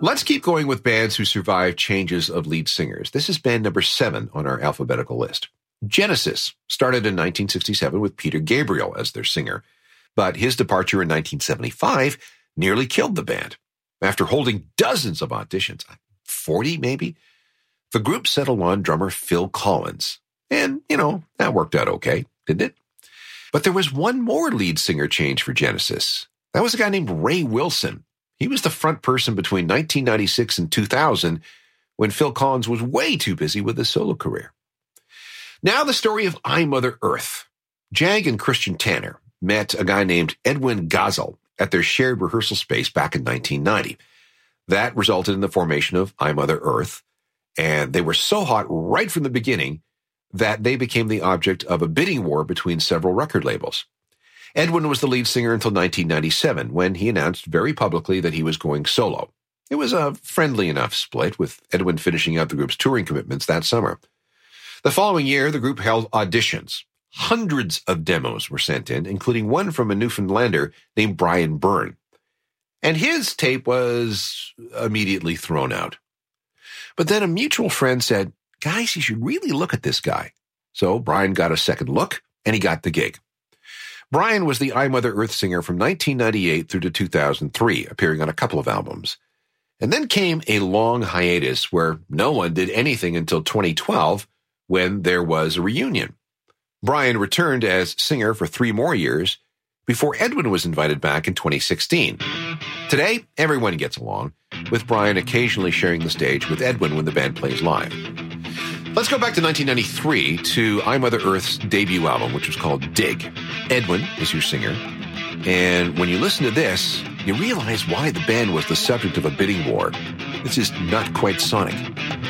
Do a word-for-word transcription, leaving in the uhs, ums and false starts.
Let's keep going with bands who survived changes of lead singers. This is band number seven on our alphabetical list. Genesis started in nineteen sixty-seven with Peter Gabriel as their singer, but his departure in nineteen seventy-five nearly killed the band. After holding dozens of auditions, forty maybe, the group settled on drummer Phil Collins. And, you know, that worked out okay, didn't it? But there was one more lead singer change for Genesis. That was a guy named Ray Wilson. He was the front person between nineteen ninety-six and two thousand when Phil Collins was way too busy with his solo career. Now the story of I, Mother Earth. Jag and Christian Tanner met a guy named Edwin Gazel at their shared rehearsal space back in nineteen ninety. That resulted in the formation of I, Mother Earth, and they were so hot right from the beginning that they became the object of a bidding war between several record labels. Edwin was the lead singer until nineteen ninety-seven, when he announced very publicly that he was going solo. It was a friendly enough split, with Edwin finishing out the group's touring commitments that summer. The following year, the group held auditions. Hundreds of demos were sent in, including one from a Newfoundlander named Brian Byrne. And his tape was immediately thrown out. But then a mutual friend said, guys, you should really look at this guy. So Brian got a second look, and he got the gig. Brian was the I, Mother Earth singer from nineteen ninety-eight through to two thousand three, appearing on a couple of albums. And then came a long hiatus where no one did anything until twenty twelve, when there was a reunion. Brian returned as singer for three more years before Edwin was invited back in twenty sixteen. Today, everyone gets along, with Brian occasionally sharing the stage with Edwin when the band plays live. Let's go back to nineteen ninety-three to I, Mother Earth's debut album, which was called Dig. Edwin is your singer, and when you listen to this, you realize why the band was the subject of a bidding war. This is not quite Sonic.